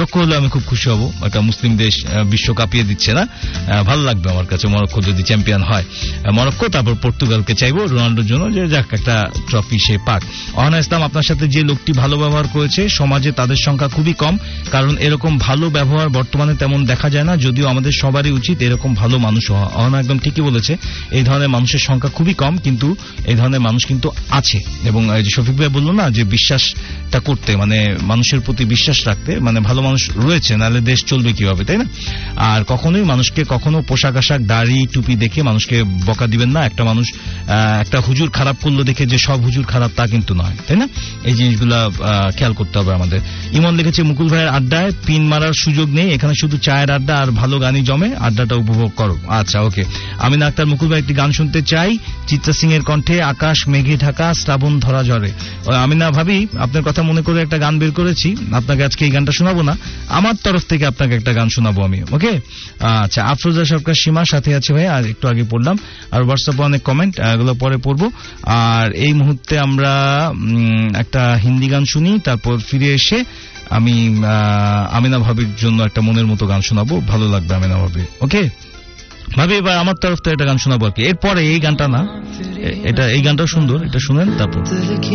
Morocco হলে আমি খুব খুশি হব, একটা মুসলিম দেশ বিশ্ব কাঁপিয়ে দিচ্ছে না, ভালো লাগবে আমার কাছে মরক্কো যদি চ্যাম্পিয়ন হয়। মরক্কো, তারপর পর্তুগালকে চাইবো রোনাল্ডোর জন্য যে যাক একটা ট্রফি সে পাক। অহনা ইসলাম, আপনার সাথে যে লোকটি ভালো ব্যবহার করেছে সমাজে তাদের সংখ্যা খুবই কম, কারণ এরকম ভালো ব্যবহার বর্তমানে তেমন দেখা যায় না, যদিও আমাদের সবারই উচিত এরকম ভালো মানুষ হওয়া। অহনা একদম ঠিকই বলেছে, এই ধরনের মানুষের সংখ্যা খুবই কম, কিন্তু এই ধরনের মানুষ কিন্তু আছে। এবং শফিক ভাই বললো না যে বিশ্বাসটা করতে, মানে মানুষের প্রতি বিশ্বাস রাখতে, মানে ভালো মানুষ রয়েছে, নাহলে দেশ চলবে কিভাবে, তাই না? আর কখনোই মানুষকে কখনো পোশাক আশাক দাড়ি টুপি দেখে মানুষকে বকা দিবেন না। একটা মানুষ একটা হুজুর খারাপ করলো দেখে যে সব হুজুর খারাপ তা কিন্তু নয়, তাই না? এই জিনিসগুলা খেয়াল করতে হবে আমাদের। ইমন লিখেছে, মুকুল ভাইয়ের আড্ডায় পিন মারার সুযোগ নেই, এখানে শুধু চায়ের আড্ডা আর ভালো গানই জমে, আড্ডাটা উপভোগ করো। আচ্ছা, ওকে। আমিনা আক্তার, মুকুল ভাই একটি গান শুনতে চাই, চিত্রা সিং এর কণ্ঠে, আকাশ মেঘে ঢাকা শ্রাবণ ধরা ঝরে। আমিনা ভাবি, আপনার কথা মনে করে একটা গান বের করেছি, আপনাকে আজকে এই গানটা শোনাবো না, আমার তরফ থেকে আপনাকে একটা গান শোনাবো আমি, ওকে? আচ্ছা, আফরোজা সরকার সীমা সাথে আছে ভাই, আর একটু আগে পড়লাম, আর হোয়াটসঅ্যাপে অনেক কমেন্ট, এগুলো পরে পড়বো। আর এই মুহূর্তে আমরা একটা হিন্দি গান শুনি, তারপর ফিরে এসে আমি আমিনা ভাবির জন্য একটা মনের মতো গান শোনাবো, ভালো লাগবে আমিনা ভাবি, ওকে? ভাবি এবার আমার তরফ থেকে একটা গান শোনাবো আর কি। এরপরে এই গানটা না, এটা এই গানটাও সুন্দর, এটা শুনেন তারপর।